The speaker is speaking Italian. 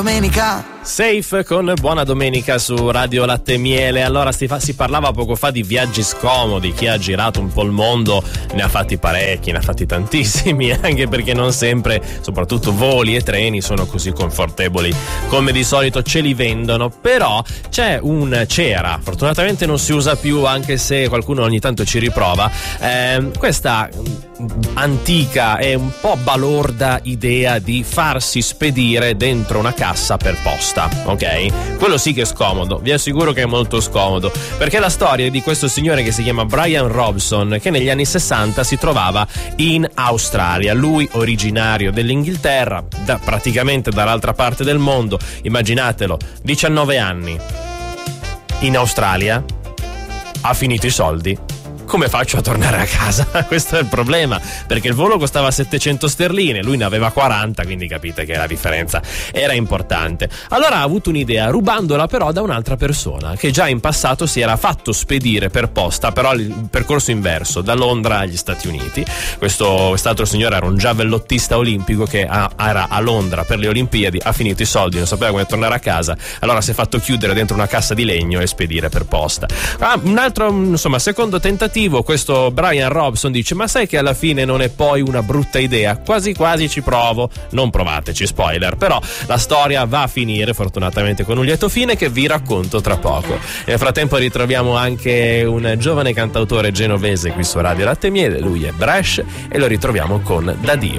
Domenica. Safe con Buona Domenica su Radio Latte e Miele. Allora si parlava poco fa di viaggi scomodi. Chi ha girato un po' il mondo ne ha fatti parecchi, ne ha fatti tantissimi, anche perché non sempre, soprattutto voli e treni, sono così confortevoli come di solito ce li vendono. Però c'era, fortunatamente non si usa più, anche se qualcuno ogni tanto ci riprova, questa antica e un po' balorda idea di farsi spedire dentro una cassa per posta, ok? Quello sì che è scomodo, vi assicuro che è molto scomodo, perché la storia è di questo signore che si chiama Brian Robson, che negli anni 60 si trovava in Australia. Lui originario dell'Inghilterra, praticamente dall'altra parte del mondo. Immaginatelo, 19 anni in Australia, ha finito i soldi. Come faccio a tornare a casa? Questo è il problema, perché il volo costava 700 sterline, lui ne aveva 40, quindi capite che la differenza era importante. Allora ha avuto un'idea, rubandola però da un'altra persona che già in passato si era fatto spedire per posta, però il percorso inverso, da Londra agli Stati Uniti. Quest'altro signore era un giavellottista olimpico che era a Londra per le Olimpiadi, ha finito i soldi, non sapeva come tornare a casa, allora si è fatto chiudere dentro una cassa di legno e spedire per posta. Un altro, secondo tentativo, questo Brian Robson dice: ma sai che alla fine non è poi una brutta idea? Quasi quasi ci provo. Non provateci, spoiler. Però la storia va a finire fortunatamente con un lieto fine che vi racconto tra poco. Nel frattempo ritroviamo anche un giovane cantautore genovese qui su Radio Latte e Miele. Lui è Bresh e lo ritroviamo con Da Dio.